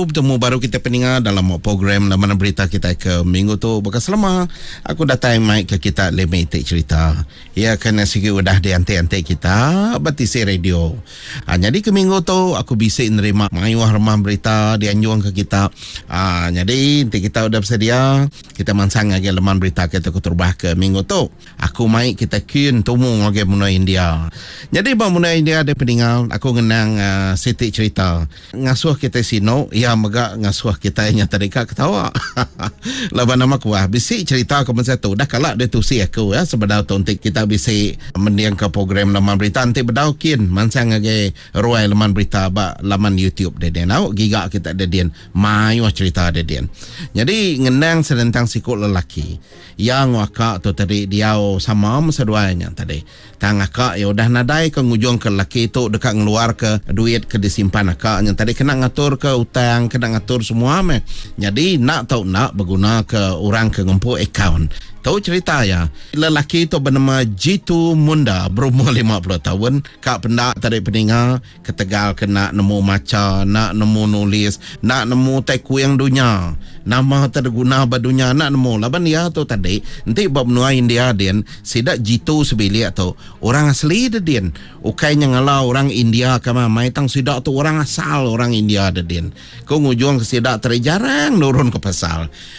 bertemu baru kita pendengar dalam program Laman Berita kita ke minggu tu. Bekas lama aku datang mic ke kita limited cerita. Ya kena sikit udah di antek-antek kita batisi radio. Jadi ke minggu tu aku bisa nerima mayuah remah berita dianjung ke kita. Jadi nanti kita udah bersedia kita mansang lagi Laman Berita kita kuturbah ke minggu tu. Aku mic kita kun tumu lagi muna India. Jadi bang muna India ada pendengar aku ngenang Siti cerita ngasuh kita sino ya mega ngasuh kita yang tadi ketawa laban nama kuah bisi cerita ke masa tu dah kalak dia tu si aku ya sebadau tontik kita bisi mendiang ke program Laman Berita nanti bedaukin mansang lagi ruai Laman Berita ba laman YouTube dia nak giga kita ada dia mayu cerita ada dia jadi ngenang sedentang sikut lelaki yang wakak tu tadi dia sama seduanya tadi tang akak ya udah nadai ke ngujung ke lelaki tu dekat ngeluar ke duit ke disimpan akak yang tadi kena ngatur ke utang kena ngatur semua meh jadi nak tahu nak berguna ke orang ke ngempuk akaun. Tahu cerita ya, lelaki itu bernama Jitu Munda berumur 50 tahun. Kak pendak tadi pendengar ke Tegal kena nemu maca, nak nemu nulis, nak nemu teku yang dunia. Nama terguna badunya nak nemu. Laban dia tu tadi, nanti bab menua India din, sidak Jitu sebili atau orang asli dia din. Ukainya ngalau orang India kama mai tang sidak tu orang asal orang India dia din. Kau ngujung ke sidak terjarang nurun ke pasal.